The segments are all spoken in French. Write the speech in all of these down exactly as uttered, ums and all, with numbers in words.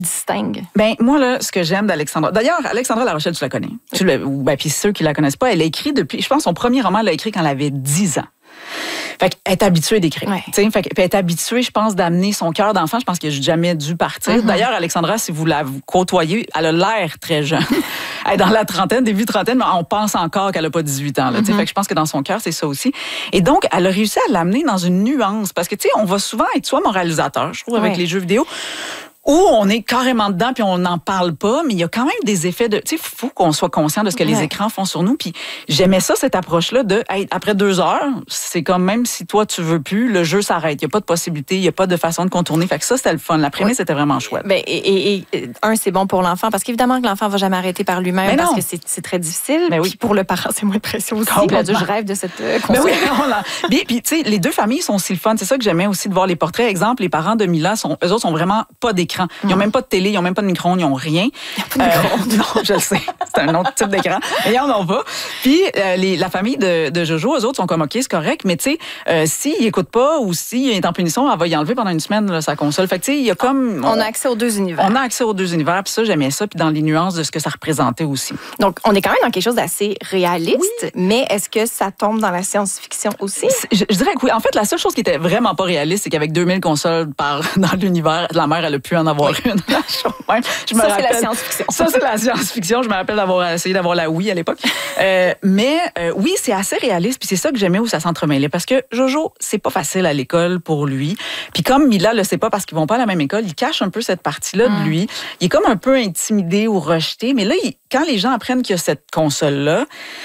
distingue? Ben moi, là, ce que j'aime d'Alexandra... D'ailleurs, Alexandra Larochelle, tu la connais. Tu le, ben, puis ceux qui la connaissent pas, elle a écrit depuis... Je pense son premier roman, elle l'a écrit quand elle avait dix ans. Fait qu'elle est habituée d'écrire. Ouais. Fait qu'elle est habituée, je pense, d'amener son cœur d'enfant. Je pense qu'elle n'a jamais dû partir. Mm-hmm. D'ailleurs, Alexandra, si vous la côtoyez, elle a l'air très jeune. Elle est dans la trentaine, début trentaine, mais on pense encore qu'elle n'a pas dix-huit ans. Là, mm-hmm. Fait que je pense que dans son cœur, c'est ça aussi. Et donc, elle a réussi à l'amener dans une nuance. Parce que, tu sais, on va souvent être soit moralisateur, je trouve, avec ouais. les jeux vidéo, où on est carrément dedans puis on n'en parle pas, mais il y a quand même des effets de... Tu sais, il faut qu'on soit conscient de ce que ouais. les écrans font sur nous. Puis j'aimais ça, cette approche-là de, hey, après deux heures, c'est comme même si toi, tu veux plus, le jeu s'arrête. Il n'y a pas de possibilité, il n'y a pas de façon de contourner. Fait que ça, c'était le fun. La prémisse, ouais. c'était vraiment chouette. Ben, et, et, et un, c'est bon pour l'enfant, parce qu'évidemment que l'enfant ne va jamais arrêter par lui-même, parce que c'est, c'est très difficile. Ben oui. Puis pour le parent, c'est moins de pression aussi. Là, je rêve de cette euh, ben oui, Puis, puis tu sais, les deux familles sont aussi le fun. C'est ça que j'aimais aussi de voir les portraits. Exemple, les parents de Mila, sont, eux autres, sont vraiment pas d'écran. Ils n'ont mm. même pas de télé, ils n'ont même pas de micro-ondes, ils n'ont rien. Ils n'ont pas de micro-ondes. Euh, non, je le sais. C'est un autre type d'écran. Mais ils n'en ont pas. Puis, euh, les, la famille de, de Jojo, eux autres sont comme, OK, c'est correct, mais tu sais, euh, s'ils n'écoutent pas ou s'il est en punition, elle va y enlever pendant une semaine là, sa console. Fait que tu sais, il y a comme... On, on a accès aux deux univers. On a accès aux deux univers, puis ça, j'aimais ça, puis dans les nuances de ce que ça représentait aussi. Donc, on est quand même dans quelque chose d'assez réaliste, oui. mais est-ce que ça tombe dans la science-fiction aussi? Je, je dirais que oui. En fait, la seule chose qui était vraiment pas réaliste, c'est qu'avec deux mille consoles par, dans l'univers, la mère, elle a pu en avoir oui. une. Je me ça, rappelle, c'est la science-fiction. Ça, c'est la science-fiction. Je me rappelle d'avoir essayé d'avoir la Wii à l'époque. Euh, mais euh, oui, c'est assez réaliste. Puis c'est ça que j'aimais où ça s'entremêlait. Parce que Jojo, c'est pas facile à l'école pour lui. Puis comme Mila le sait pas parce qu'ils vont pas à la même école, il cache un peu cette partie-là mm. de lui. Il est comme un peu intimidé ou rejeté. Mais là, il, quand les gens apprennent qu'il y a cette console-là,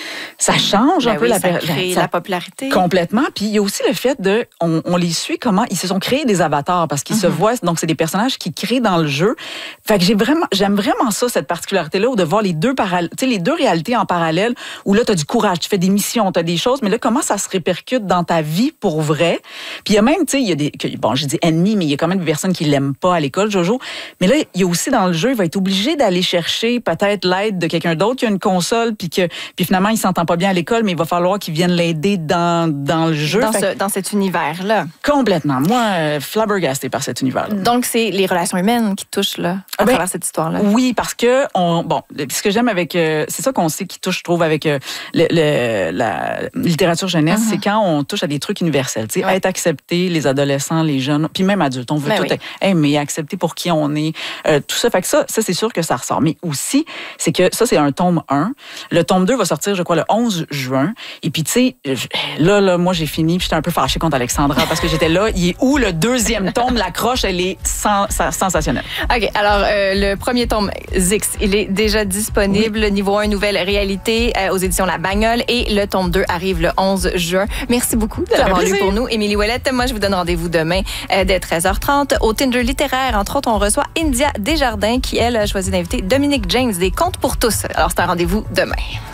ça change ben un peu oui, la, ça crée ça, la popularité. Complètement. Puis il y a aussi le fait de, on, on les suit comment ils se sont créés des avatars parce qu'ils mm-hmm. se voient. Donc c'est des personnages qui créent dans le jeu. Fait que j'ai vraiment, j'aime vraiment ça, cette particularité-là, où de voir les deux parallèles, tu sais, les deux réalités en parallèle, où là, t'as du courage, tu fais des missions, t'as des choses, mais là, comment ça se répercute dans ta vie pour vrai? Puis il y a même, tu sais, il y a des, bon, j'ai dit ennemis, mais il y a quand même des personnes qui l'aiment pas à l'école, Jojo. Mais là, il y a aussi dans le jeu, il va être obligé d'aller chercher peut-être l'aide de quelqu'un d'autre qui a une console, puis que, puis finalement, il s'entend pas bien à l'école, mais il va falloir qu'il vienne l'aider dans, dans le jeu. Dans, fait ce, dans cet univers-là. Complètement. Moi, euh, flabbergasté par cet univers-là. Donc, c'est les relations humaines qui touchent, là, à ben, travers cette histoire-là. Oui, parce que, on, bon, ce que j'aime avec, euh, c'est ça qu'on sait qui touche, je trouve, avec euh, le, le, la littérature jeunesse, mm-hmm. c'est quand on touche à des trucs universels. Tu sais, ouais. être accepté, les adolescents, les jeunes, puis même adultes, on veut ben tout oui. être aimer, accepter pour qui on est, euh, tout ça. Fait que ça, ça, c'est sûr que ça ressort. Mais aussi, c'est que ça, c'est un tome un. Le tome deux va sortir, je crois, le onze juin. Et puis, tu sais, là, là, moi, j'ai fini, puis j'étais un peu fâchée contre Alexandra parce que j'étais là, il est où le deuxième tome? L'accroche, elle est sens, sensationnelle. OK, alors, euh, le premier tome, Zix, il est déjà disponible. Oui. Niveau un, nouvelle réalité euh, aux éditions La Bagnole. Et le tome deux arrive le onze juin. Merci beaucoup de l'avoir lu pour nous. Émilie Ouellette, moi, je vous donne rendez-vous demain euh, dès treize heures trente. Au Tinder littéraire, entre autres, on reçoit India Desjardins qui, elle, a choisi d'inviter Dominique James des Contes pour tous. Alors, c'est un rendez-vous demain.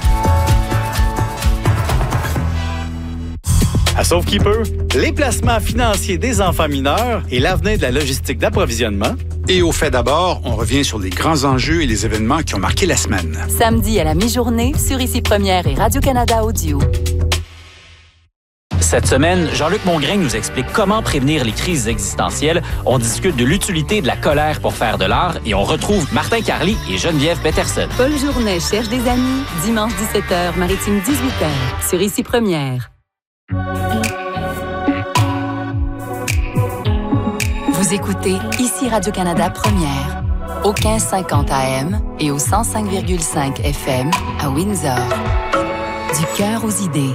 À Sauve qui peut, les placements financiers des enfants mineurs et l'avenir de la logistique d'approvisionnement. Et au fait d'abord, on revient sur les grands enjeux et les événements qui ont marqué la semaine. Samedi à la mi-journée, sur Ici Première et Radio-Canada Audio. Cette semaine, Jean-Luc Mongrain nous explique comment prévenir les crises existentielles. On discute de l'utilité de la colère pour faire de l'art et on retrouve Martin Carly et Geneviève Peterson. Paul Journet cherche des amis. Dimanche dix-sept heures, Maritime dix-huit heures, sur Ici Première. Vous écoutez Ici Radio-Canada Première, au quinze cinquante A M et au cent cinq virgule cinq F M à Windsor. Du cœur aux idées.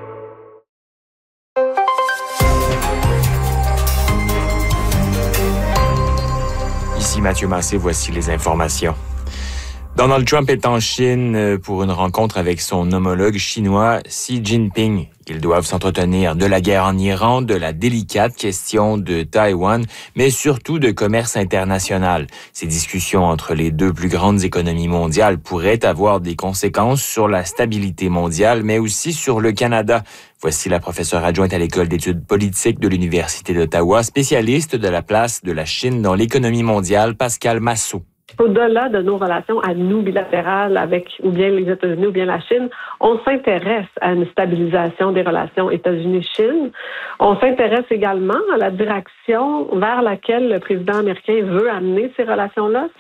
Ici Mathieu Massé, voici les informations. Donald Trump est en Chine pour une rencontre avec son homologue chinois Xi Jinping. Ils doivent s'entretenir de la guerre en Iran, de la délicate question de Taïwan, mais surtout de commerce international. Ces discussions entre les deux plus grandes économies mondiales pourraient avoir des conséquences sur la stabilité mondiale, mais aussi sur le Canada. Voici la professeure adjointe à l'École d'études politiques de l'Université d'Ottawa, spécialiste de la place de la Chine dans l'économie mondiale, Pascal Massot. Au-delà de nos relations à nous bilatérales avec ou bien les États-Unis ou bien la Chine, on s'intéresse à une stabilisation des relations États-Unis-Chine. On s'intéresse également à la direction vers laquelle le président américain veut amener ces relations-là.